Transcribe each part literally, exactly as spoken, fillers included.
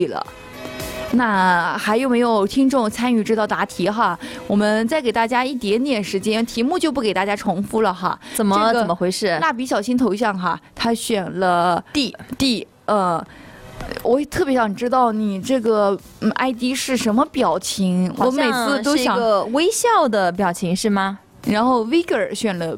了。那还有没有听众参与这道答题哈？我们再给大家一点点时间，题目就不给大家重复了哈。 怎么、这个、怎么回事？ 蜡笔小新头像哈，他选了 D D， 呃，我特别想知道你这个 I D 是什么表情，我每次都想是一个微笑的表情是吗？ 然后 Vigor 选了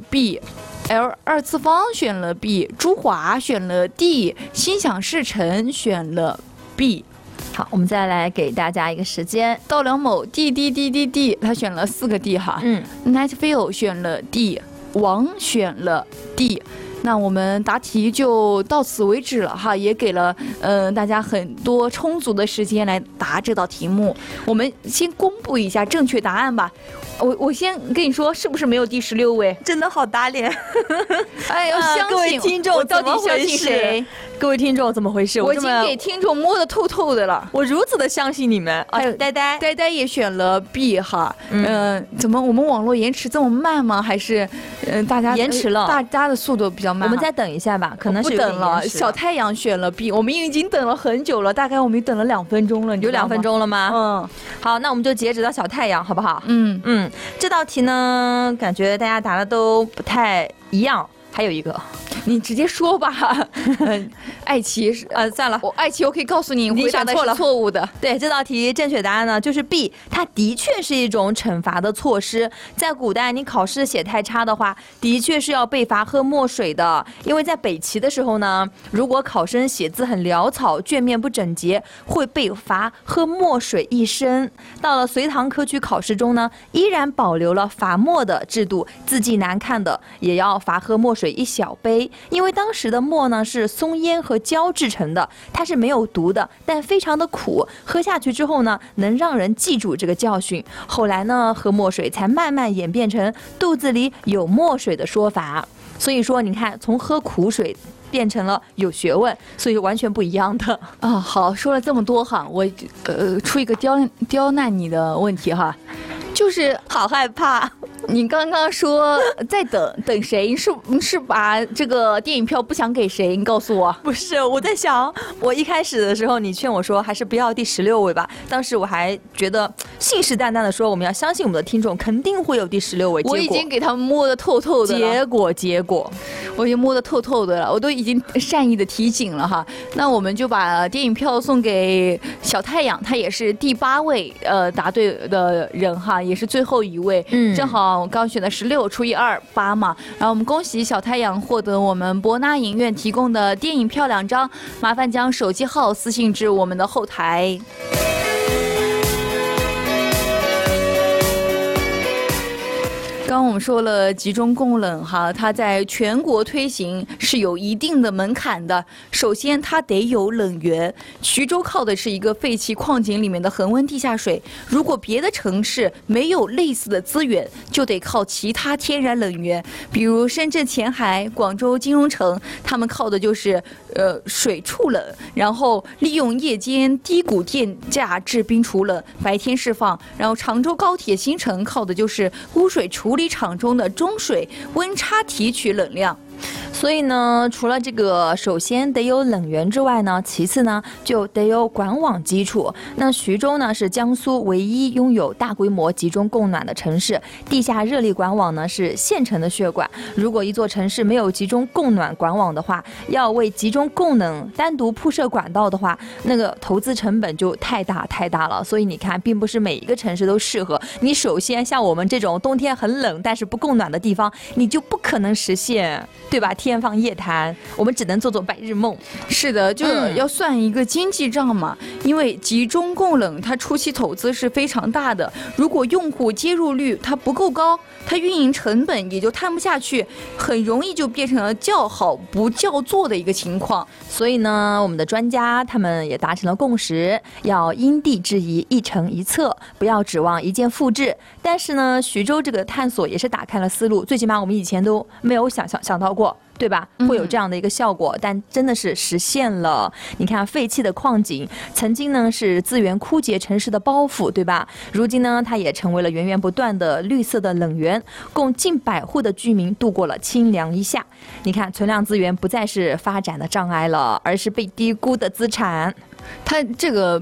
B。L 二次方选了 B， 朱华选了 D， 心想事成选了 B。 好，我们再来给大家一个时间。 稻梁某 D D D D D， 他选了四个 D 哈。 嗯 ，Nightfield 选了 D， 王选了 D。那我们答题就到此为止了哈，也给了呃大家很多充足的时间来答这道题目。我们先公布一下正确答案吧。我我先跟你说，是不是没有第十六位？ 真的好打脸！ 哎，要相信、 啊、各位听众， 我到底相信谁？ 各位听众怎么回事？ 我已经给听众摸得透透的了。 我如此的相信你们。还有呆呆， 呆呆也选了 B 哈。嗯、呃，怎么我们网络延迟这么慢吗？还是嗯、呃、大家延迟了？ 大家的速度比较慢。 我们再等一下吧，可能是不等了。小太阳选了 B， 我们已经等了很久了，大概我们等了两分钟了。 有两分钟了吗？ 嗯， 好，那我们就截止到小太阳，好不好？ 嗯嗯，这道题呢，感觉大家答的都不太一样。还有一个， 你直接说吧。嗯，爱奇是呃，算了， 我爱奇我可以告诉你， 你回答的是错误的。 对，这道题正确答案呢就是 B， 它的确是一种惩罚的措施。在古代，你考试写太差的话，的确是要被罚喝墨水的。因为在北齐的时候呢，如果考生写字很潦草，卷面不整洁，会被罚喝墨水一生。到了隋唐科举考试中呢，依然保留了罚墨的制度，字迹难看的也要罚喝墨水一小杯。因为当时的墨呢是松烟和胶制成的，它是没有毒的，但非常的苦，喝下去之后呢，能让人记住这个教训。后来呢，喝墨水才慢慢演变成肚子里有墨水的说法。所以说，你看，从喝苦水变成了有学问，所以完全不一样的啊。好，说了这么多哈，我呃出一个刁刁难你的问题哈，就是好害怕。 你刚刚说在等等谁？是是把这个电影票不想给谁？你告诉我。 不是，我在想，我一开始的时候你劝我说还是不要第十六位吧。当时我还觉得信誓旦旦的说我们要相信我们的听众肯定会有第十六位。 我已经给他们摸得透透的了。 结果结果， 我已经摸得透透的了，我都已经善意的提醒了哈。那我们就把电影票送给小太阳，他也是第八位呃答对的人哈，也是最后一位。嗯，正好。我刚选的十六除以二八嘛，然后我们恭喜小太阳获得我们博纳影院提供的电影票两张，麻烦将手机号私信至我们的后台。刚刚我们说了集中供冷哈，它在全国推行是有一定的门槛的。首先它得有冷源，徐州靠的是一个废弃矿井里面的恒温地下水，如果别的城市没有类似的资源，就得靠其他天然冷源，比如深圳前海、广州金融城，他们靠的就是呃水处冷，然后利用夜间低谷电价制冰储冷，白天释放。然后常州高铁新城靠的就是污水处理厂中的中水温差提取冷量。 所以呢，除了这个首先得有冷源之外呢，其次呢就得有管网基础。那徐州呢是江苏唯一拥有大规模集中供暖的城市，地下热力管网呢是现成的血管。如果一座城市没有集中供暖管网的话，要为集中供冷单独铺设管道的话，那个投资成本就太大太大了。所以你看，并不是每一个城市都适合。你首先像我们这种冬天很冷但是不供暖的地方，你就不可能实现，对吧？天方夜谭，我们只能做做白日梦。 是的，就要算一个经济账嘛，嗯、因为集中供冷它初期投资是非常大的，如果用户接入率它不够高，它运营成本也就摊不下去，很容易就变成了叫好不叫座的一个情况。 所以呢，我们的专家他们也达成了共识，要因地制宜，一城一策，不要指望一键复制。但是呢，徐州这个探索也是打开了思路，最起码我们以前都没有想想想到过。 对吧？会有这样的一个效果，但真的是实现了。你看废弃的矿井，曾经呢是资源枯竭城市的包袱，对吧？如今呢，它也成为了源源不断的绿色的冷源，供近百户的居民度过了清凉一夏。你看，存量资源不再是发展的障碍了，而是被低估的资产。 它这个